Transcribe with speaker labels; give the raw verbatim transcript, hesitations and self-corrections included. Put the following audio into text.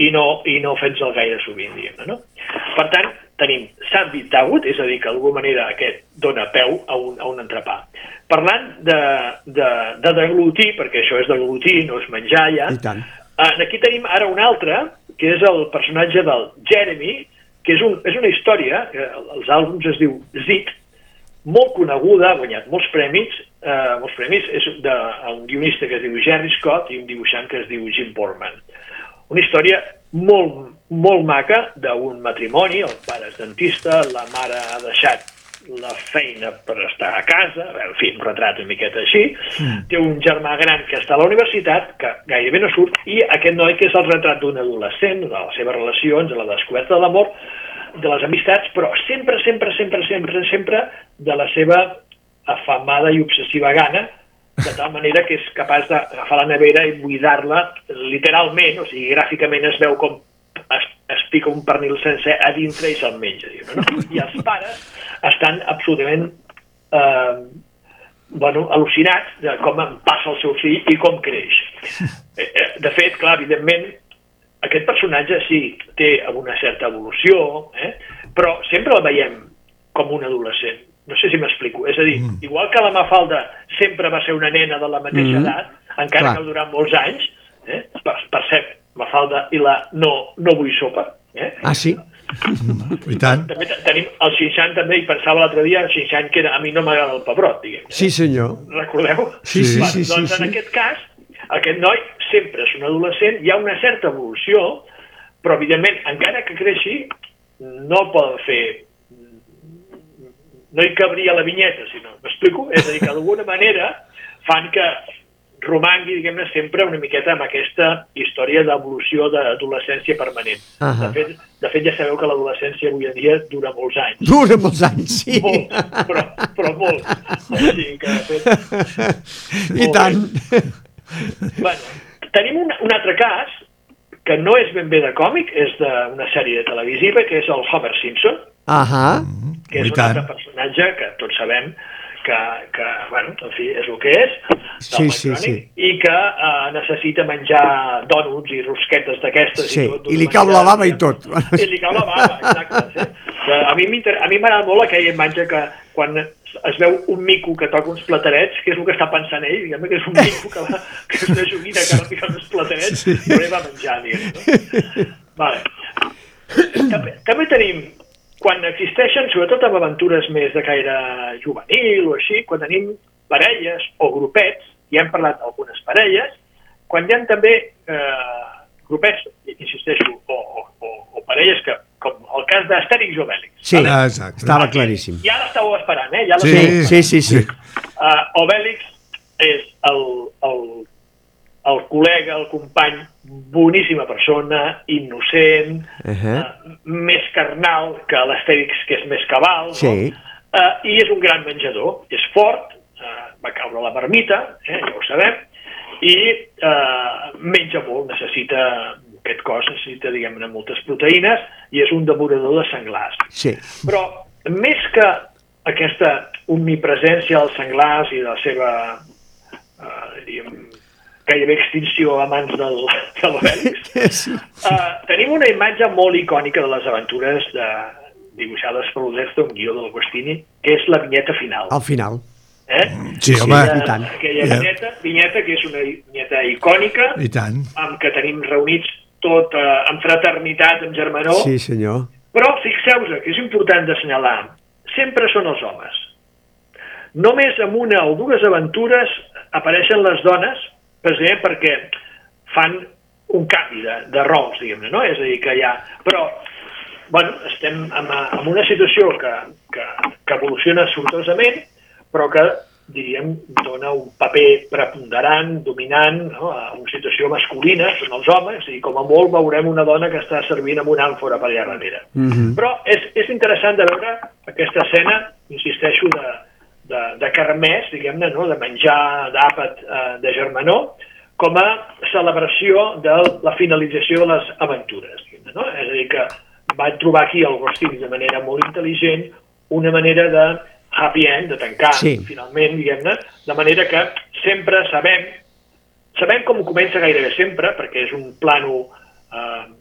Speaker 1: i no, i no fent-se'l gaire sovint, diguem-ne, no? Per tant, tenim Sandwich Tagut, és a dir, que d'alguna manera aquest dona peu a un, a un entrepà. Parlant de, de, de deglutir, perquè això és deglutir, no és menjar ja, aquí tenim ara un altre, que és el personatge del Jeremy, que és, un, és una història, que els àlbums es diu Zit, molt coneguda, ha guanyat molts premis, eh, molts premis, és d'un guionista que es diu Jerry Scott i un dibuixant que es diu Jim Borman. Una història molt, molt maca d'un matrimoni, el pare és dentista, la mare ha deixat la feina per estar a casa, en fi, un retrat una miqueta així, mm. té un germà gran que està a la universitat, que gairebé no surt, i aquest noi que és el retrat d'un adolescent, de les seves relacions, de la descoberta de l'amor, de les amistats, però sempre, sempre, sempre, sempre, sempre de la seva afamada i obsessiva gana, de tal manera que és capaç d'agafar la nevera i buidar-la literalment, o sigui, gràficament es veu com es, es pica un pernil sencer a dintre i se'l menja. No? I els pares estan absolutament eh, bueno, al·lucinats de com en passa el seu fill i com creix. De fet, clar, evidentment, aquest personatge sí, té una certa evolució, eh? Però sempre el veiem com un adolescent. No sé si m'explico. És a dir, mm. igual que la Mafalda sempre va ser una nena de la mateixa mm. edat, encara Clar. que durant molts anys, eh? per, per cert, Mafalda i la no, no vull sopa. Eh?
Speaker 2: Ah, sí?
Speaker 3: I tant.
Speaker 1: També tenim el Xinxan també, i pensava l'altre dia, el Xinxan que era, a mi no m'agrada el pebrot, diguem.
Speaker 2: Sí, senyor.
Speaker 1: Recordeu?
Speaker 2: Sí, sí, sí.
Speaker 1: Doncs
Speaker 2: sí,
Speaker 1: en
Speaker 2: sí.
Speaker 1: aquest cas, aquest noi sempre és un adolescent, hi ha una certa evolució, però evidentment, encara que creixi, no poden fer... no hi cabria la vinyeta, si no m'explico? És a dir, que d'alguna manera fan que romangui, diguem-ne, sempre una miqueta amb aquesta història d'evolució d'adolescència permanent. Uh -huh. de, fet, de fet, ja sabeu que l'adolescència avui en dia dura molts anys.
Speaker 2: Dura molts anys, sí.
Speaker 1: Molt, però, però molt. O sigui que, de fet...
Speaker 2: I tant.
Speaker 1: Bueno, tenim un, un altre cas, que no és ben bé de còmic, és d'una sèrie televisiva, que és el Homer Simpson,
Speaker 2: uh-huh.
Speaker 1: que és un altre personatge que tots sabem que, que bueno, en fi, és el que és,
Speaker 2: sí, sí, sí.
Speaker 1: i que uh, necessita menjar dònuts i rosquetes d'aquestes.
Speaker 2: Sí,
Speaker 1: i, tot,
Speaker 2: i li cau la bava i tot.
Speaker 1: I li cau la bava, exacte. Sí. A mi m'agrada molt aquella imatge que quan es veu un mico que toca uns platerets, que és el que està pensant ell, diguem que és un mico que, va, que és una joguina que va ficar uns platerets, sí. i ell va menjar, diguem. No? Vale. També, també tenim, quan existeixen, sobretot amb aventures més de caire juvenil o així, quan tenim parelles o grupets, ja hem parlat d'algunes parelles, quan hi ha també eh, grupets, insisteixo, o, o, o parelles que, com el cas d'Astèrix i Obèlix.
Speaker 2: Sí, vale? Estava claríssim.
Speaker 1: Ja l'estàveu esperant, eh? Ja
Speaker 2: sí, sí, sí, sí.
Speaker 1: Uh, Obèlix és el, el, el col·lega, el company, boníssima persona, innocent, uh-huh. uh, més carnal que l'Astèrix, que és més cabal,
Speaker 2: sí.
Speaker 1: no? uh, i és un gran menjador, és fort, uh, va caure a la marmita, eh, ja ho sabem, i uh, menja molt, necessita, aquest cos necessita, diguem-ne, moltes proteïnes, i és un devorador de senglars.
Speaker 2: Sí.
Speaker 1: Però, més que aquesta omnipresència dels senglars i de la seva, uh, diguem, gairebé extinció a mans del, de l'Obèlix, sí. uh, tenim una imatge molt icònica de les aventures de, dibuixades per l'Uderzo, un guió del Gostini, que és la vinyeta final.
Speaker 2: Al final.
Speaker 1: Eh?
Speaker 3: Sí, home.
Speaker 1: Aquella,
Speaker 2: I tant.
Speaker 1: aquella vinyeta, vinyeta que és una vinyeta icònica,
Speaker 3: I tant.
Speaker 1: amb què tenim reunits tot uh, en fraternitat, en germanor.
Speaker 2: Sí, senyor.
Speaker 1: Però fixeu-vos que és important d'assenyalar, sempre són els homes. Només en una o dues aventures apareixen les dones, precisament perquè fan un canvi de, de rols, diguem-ne, no? És a dir, que hi ha... Però, bueno, estem en, en una situació que, que, que evoluciona sortosament, però que, diríem, dona un paper preponderant, dominant, no? A una situació masculina, són els homes, i com a molt veurem una dona que està servint amb una àmfora per allà darrere. Mm-hmm. Però és, és interessant de veure aquesta escena, insisteixo, de, de, de carmès, diguem-ne, no? De menjar d'àpat eh, de germanor, com a celebració de la finalització de les aventures. No? És a dir, que va trobar aquí el Gostini de manera molt intel·ligent una manera de happy end, de tancar, sí. Finalment, diguem-ne, de manera que sempre sabem, sabem com comença gairebé sempre, perquè és un plano eh,